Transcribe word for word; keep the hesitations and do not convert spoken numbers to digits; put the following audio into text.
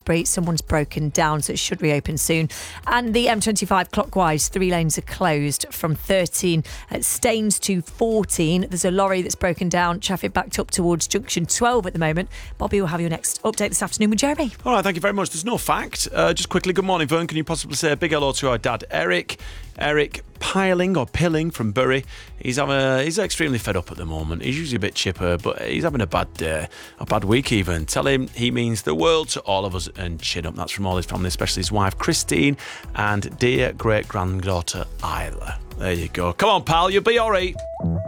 Salisbury, someone's broken down, so it should reopen soon. And the M twenty-five clockwise, three lanes are closed from thirteen at Staines to fourteen. There's a lorry that's broken down, traffic backed up towards junction twelve at the moment. Bobby will have your next update this afternoon with Jeremy. All right, thank you very much. There's no fact. Uh, just quickly, good morning, Vern. Can you possibly say a big hello to our dad, Eric? Eric Piling or Pilling from Bury. He's having a, he's extremely fed up at the moment. He's usually a bit chipper, but he's having a bad day, a bad week even. Tell him he means the world to all of us and chin up. That's from all his family, especially his wife Christine and dear great granddaughter Isla. There you go. Come on, pal, you'll be all right.